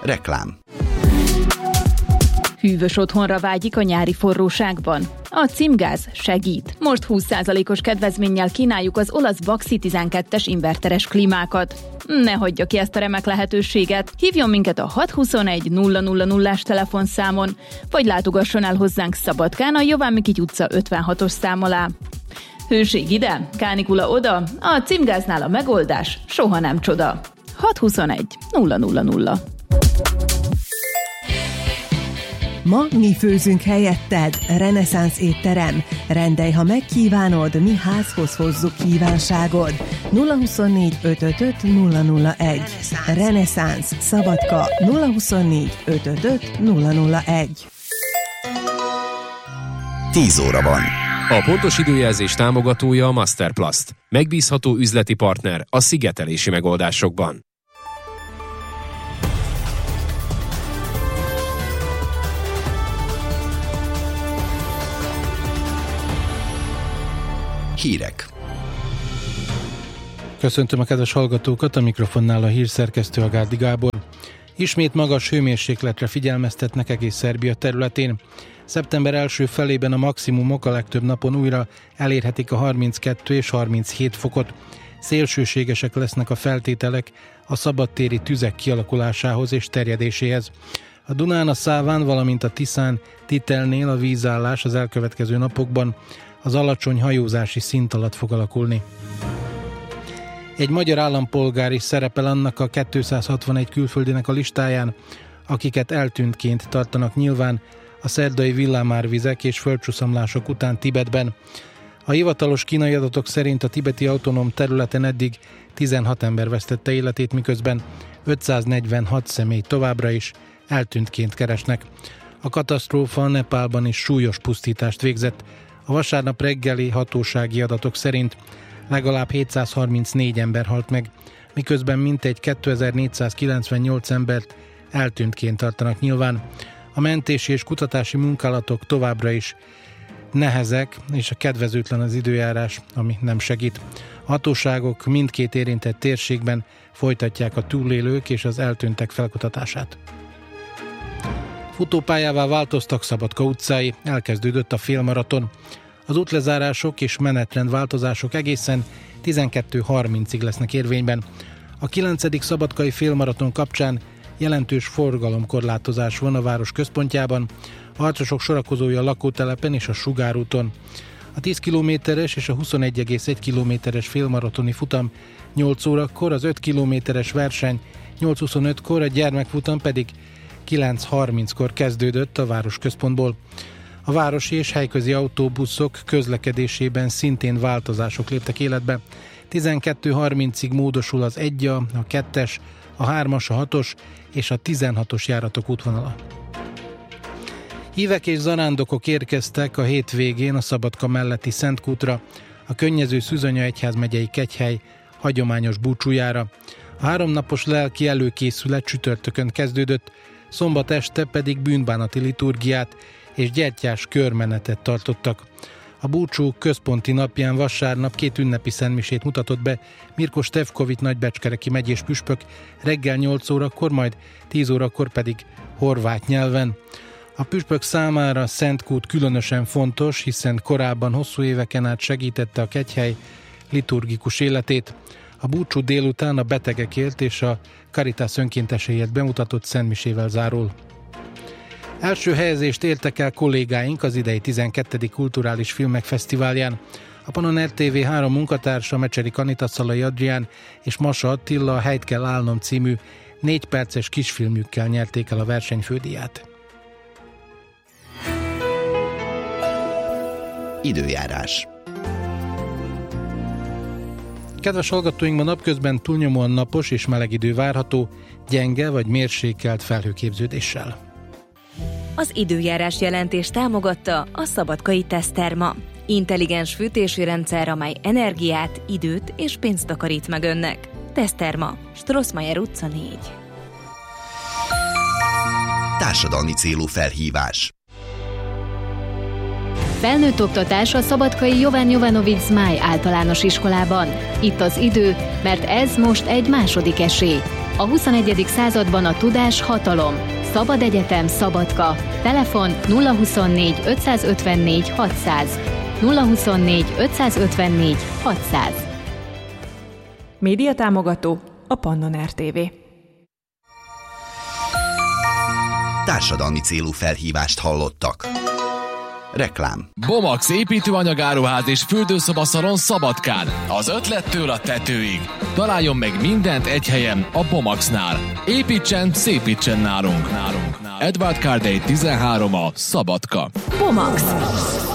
Reklám. Hűvös otthonra vágyik a nyári forróságban? A Címgáz segít. Most 20%-os kedvezménnyel kínáljuk az olasz Baxi 12-es inverteres klímákat. Ne hagyja ki ezt a remek lehetőséget. Hívjon minket a 621 000-as telefonszámon, vagy látogasson el hozzánk Szabadkán a Jován Mikity utca 56-os szám alá. Hőség ide, kánikula oda, a Címgáznál a megoldás soha nem csoda. 621 000. Ma mi főzünk helyetted. Reneszánsz étterem. Rendelj, ha megkívánod, mi házhoz hozzuk kívánságod. 024 555 001. Reneszánsz Szabadka 024 555 001. 10 óra van. A pontos időjelzés támogatója a Masterplast. Megbízható üzleti partner a szigetelési megoldásokban. Hírek. Köszöntöm a kedves hallgatókat, a mikrofonnál a hírszerkesztő Agárdi Gábor. Ismét magas hőmérsékletre figyelmeztetnek egész Szerbia területén. Szeptember első felében a maximumok a legtöbb napon újra elérhetik a 32 és 37 fokot. Szélsőségesek lesznek a feltételek a szabadtéri tüzek kialakulásához és terjedéséhez. A Dunán, a Száván, valamint a Tiszán, Titelnél a vízállás az elkövetkező napokban az alacsony hajózási szint alatt fog alakulni. Egy magyar állampolgár is szerepel annak a 261 külföldinek a listáján, akiket eltűntként tartanak nyilván a szerdai villámárvizek és földcsuszamlások után Tibetben. A hivatalos kínai adatok szerint a tibeti autonóm területen eddig 16 ember vesztette életét, miközben 546 személy továbbra is eltűntként keresnek. A katasztrófa Nepálban is súlyos pusztítást végzett. A vasárnap reggeli hatósági adatok szerint legalább 734 ember halt meg, miközben mintegy 2498 embert eltűntként tartanak nyilván. A mentési és kutatási munkálatok továbbra is nehezek, és a kedvezőtlen az időjárás, ami nem segít. A hatóságok mindkét érintett térségben folytatják a túlélők és az eltűntek felkutatását. Futópályává változtak Szabadka utcái, elkezdődött a félmaraton. Az útlezárások és menetrendváltozások egészen 12:30-ig lesznek érvényben. A 9. szabadkai félmaraton kapcsán jelentős forgalomkorlátozás van a város központjában, a harcosok sorakozója a lakótelepen és a Sugárúton. A 10 kilométeres és a 21,1 kilométeres félmaratoni futam 8 órakor, az 5 kilométeres verseny 8:25-kor, a gyermekfutam pedig 9:30-kor kezdődött a városközpontból. A városi és helyközi autóbuszok közlekedésében szintén változások léptek életbe. 12:30-ig módosul az 1, a 2-es, a 3-as, a 6-os és a 16-os járatok útvonala. Hívek és zarándokok érkeztek a hétvégén a Szabadka melletti Szentkútra, a könnyező Szűzanya egyházmegyei kegyhely hagyományos búcsújára. A 3 napos lelki előkészület csütörtökön kezdődött, szombat este pedig bűnbánati liturgiát és gyertyás körmenetet tartottak. A búcsú központi napján vasárnap 2 ünnepi szentmisét mutatott be Mirko Stefkovics nagybecskereki megyés püspök reggel 8 órakor, majd 10 órakor pedig horvát nyelven. A püspök számára Szentkút különösen fontos, hiszen korábban hosszú éveken át segítette a kegyhely liturgikus életét. A búcsú délután a betegekért és a Caritas önkénteseiért bemutatott szentmisével zárul. Első helyezést értek el kollégáink az idei 12. Kulturális Filmek Fesztiválján. A Panon RTV 3 munkatársa, Mecseri Anita, Szalai Adrián és Masa Attila a Helyt kell állnom című 4 perces kisfilmjükkel nyerték el a verseny fődíját. Időjárás. Kedves hallgatóinkban napközben túlnyomóan napos és meleg idő várható, gyenge vagy mérsékelt felhőképződéssel. Az időjárás jelentés támogatta a Szabadkai Teszterma. Intelligens fűtési rendszer, amely energiát, időt és pénzt takarít meg önnek. Teszterma, Strossmayer utca 4. Társadalmi célú felhívás. Felnőtt oktatás a szabadkai Jovan Jovanovic Zmáj általános iskolában. Itt az idő, mert ez most egy második esély. A 21. században a tudás hatalom. Szabad Egyetem Szabadka. Telefon 024 554 600. 024 554 600. Média támogató a Pannon RTV. Társadalmi célú felhívást hallottak. Reklám. Bomax építőanyagáruház és fürdőszobaszalon Szabadkán. Az ötlettől a tetőig. Találjon meg mindent egy helyen, a Bomaxnál. Építsen, szépítsen nálunk. Edward Cardey 13 a Szabadka. Bomax.